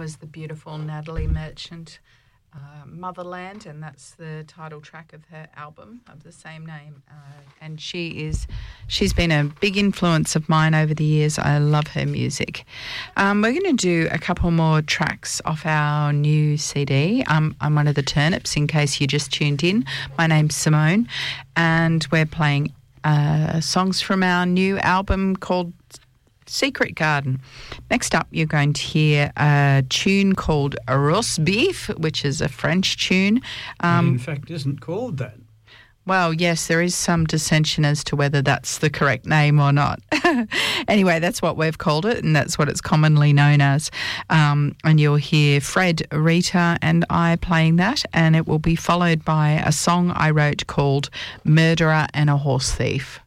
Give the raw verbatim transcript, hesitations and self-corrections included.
was the beautiful Natalie Merchant, uh, Motherland, and that's the title track of her album of the same name. Uh, and she is, she's been a big influence of mine over the years. I love her music. Um, we're going to do a couple more tracks off our new C D. Um, I'm one of the Turnips, in case you just tuned in. My name's Simone, and we're playing uh, songs from our new album called Secret Garden. Next up, you're going to hear a tune called Roast Beef, which is a French tune. Um, it in fact, isn't called that. Well, yes, there is some dissension as to whether that's the correct name or not. Anyway, that's what we've called it, and that's what it's commonly known as. Um, and you'll hear Fred, Rita, and I playing that, and it will be followed by a song I wrote called Murderer and a Horse Thief.